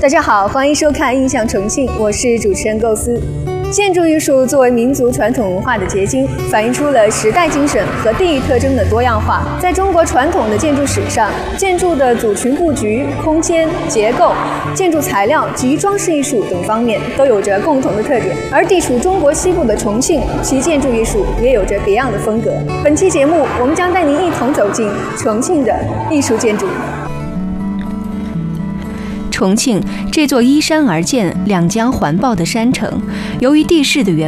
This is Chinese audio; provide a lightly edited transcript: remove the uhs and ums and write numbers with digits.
大家好，欢迎收看《印象重庆》，我是主持人构思。建筑艺术作为民族传统文化的结晶，反映出了时代精神和地域特征的多样化。在中国传统的建筑史上，建筑的组群布局、空间、结构、建筑材料及装饰艺术等方面都有着共同的特点。而地处中国西部的重庆，其建筑艺术也有着别样的风格。本期节目，我们将带您一同走进重庆的艺术建筑。 重庆这座依山而建、两江环抱的山城，由于地势的缘